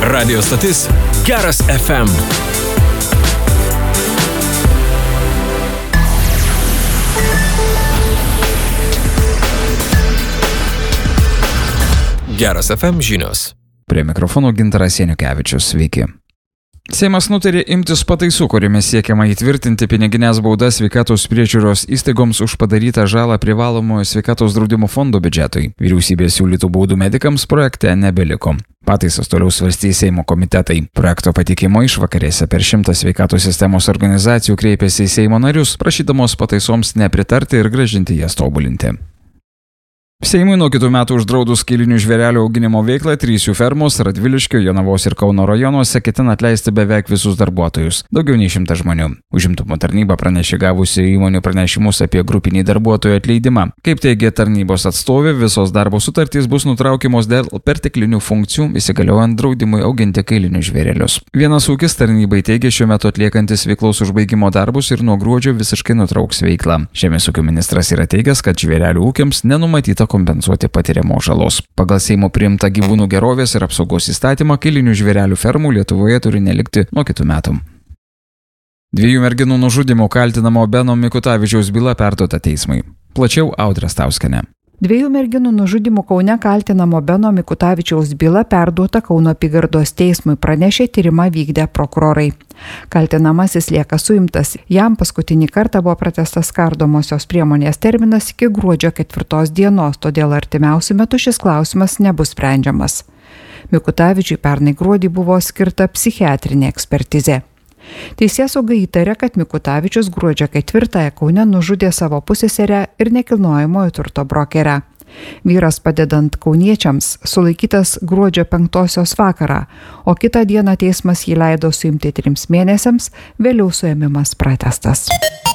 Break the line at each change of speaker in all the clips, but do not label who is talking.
Radio stotis Geras FM. Geras FM žinios.
Prie mikrofono Gintaras Janukevičius. Sveiki. Seimas nutarė imtis pataisų, kuriomis siekiama įtvirtinti piniginės baudas sveikatos priežiūros įstaigoms už padarytą žalą privalomojo sveikatos draudimo fondo biudžetui. Vyriausybės siūlytų baudų medikams projekte nebeliko. Pataisas toliau svarstys Seimo komitetai. Projekto pateikimo išvakarėse per 100 sveikatos sistemos organizacijų kreipėsi į Seimo narius, prašydamos pataisoms nepritarti ir grąžinti jas tobulinti. Seimui nuo kitų metų uždraudus kailinių žvėrelių auginimo veiklą 3 jų fermos Radviliškio, Jonavos ir Kauno rajonuose ketina atleisti beveik visus darbuotojus, daugiau nei 100 žmonių. Užimtumo tarnyba pranešė gavusi įmonių pranešimus apie grupinį darbuotojų atleidimą. Kaip teigia tarnybos atstovė, visos darbo sutartys bus nutraukiamos dėl perteklinių funkcijų, įsigaliojant draudimui auginti kailinius žvėrelius. Vienas ūkis tarnybai teigia šiuo metu atliekantis veiklos užbaigimo darbus ir nuo gruodžio visiškai nutrauks veiklą. Žemės ūkio ministras yra teigęs, kad žvėrelių ūkiams nenumatyta kompensuoti patiriamos žalos. Pagal Seimo priimtą gyvūnų gerovės ir apsaugos įstatymą kailinių žvėrelių fermų Lietuvoje turi nelikti nuo kitų metų. 2 merginų nužudymu kaltinamo Beno Mikutavičiaus byla perduota teismui. Plačiau Audra Stauskienė.
2 merginų nužudymų Kaune kaltinamo Beno Mikutavičiaus byla perduota Kauno apygardos teismui, pranešė tyrimą vykdę prokurorai. Kaltinamasis lieka suimtas. Jam paskutinį kartą buvo pratęstas kardomosios priemonės terminas iki gruodžio 4 dienos, todėl artimiausiu metu šis klausimas nebus sprendžiamas. Mikutavičiui pernai gruodį buvo skirta psichiatrinė ekspertizė. Teisėsauga įtarė, kad Mikutavičius gruodžio 4 Kaune nužudė savo pusseserę ir nekilnojamojo turto brokerę. Vyras padedant kauniečiams sulaikytas gruodžio 5 vakarą, o kitą dieną teismas jį leido suimti 3 mėnesiams, vėliau suėmimas pratęstas.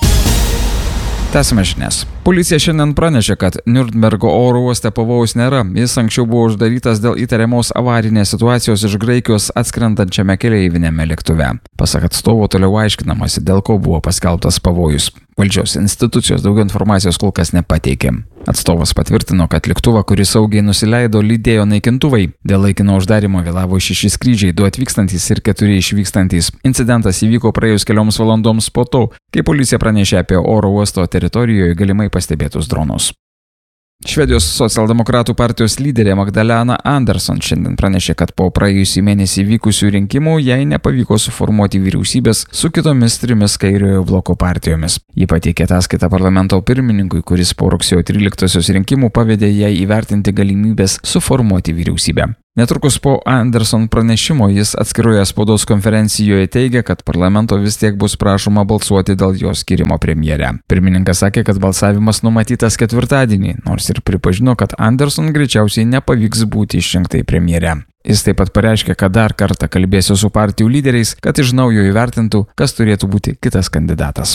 Tęsime žinias. Policija šiandien pranešė, kad Niurnbergo oro uoste pavojaus nėra. Jis anksčiau buvo uždarytas dėl įtariamos avarinės situacijos iš Graikijos atskrendančiame keleivinėme lėktuve. Pasak atstovo toliau aiškinamasi, dėl ko buvo paskelbtas pavojus. Valdžios institucijos daugiau informacijos kol kas nepateikė. Atstovas patvirtino, kad lėktuvą, kuris saugiai nusileido, lydėjo naikintuvai. Dėl laikino uždarimo vėlavo 6 skrydžiai, 2 atvykstantys ir 4 išvykstantys. Incidentas įvyko praėjus kelioms valandoms po to, kai policija pranešė apie oro uosto teritorijoje galimai pastebėtus dronus. Švedijos socialdemokratų partijos lyderė Magdalena Andersson šiandien pranešė, kad po praėjusį mėnesį vykusių rinkimų jai nepavyko suformuoti vyriausybės su kitomis 3 kairiojo bloko partijomis. Ji pateikė ataskaitą parlamento pirmininkui, kuris po rugsėjo 13 rinkimų pavedė jai įvertinti galimybės suformuoti vyriausybę. Netrukus po Andersson pranešimo jis atskiroje spaudos konferencijoje teigia, kad parlamento vis tiek bus prašoma balsuoti dėl jos skyrimo premjere. Pirmininkas sakė, kad balsavimas numatytas 4-dienį, nors ir pripažino, kad Andersson greičiausiai nepavyks būti išrinktai premjere. Jis taip pat pareiškė, kad dar kartą kalbėsiu su partijų lyderiais, kad iš naujo įvertintų, kas turėtų būti kitas kandidatas.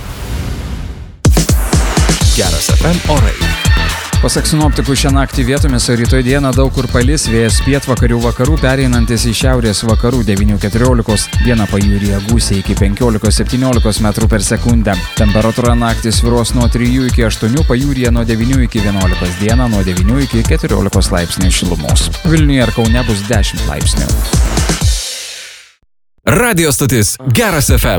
Geras FM orai.
Pasak sinoptikų, šią naktį vietomis, o rytoj dieną daug kur palis, vėjas pietvakarių vakarų pereinantis į šiaurės vakarų 9-14, dieną pajūryje gūsiai iki 15-17 metrų per sekundę. Temperatūra naktį svyruos nuo 3 iki 8, pajūryje nuo 9 iki 11, dieną nuo 9 iki 14 laipsnių šilumos. Vilniuje ir Kaune bus 10 laipsnių.
Radio stotis Geras FM.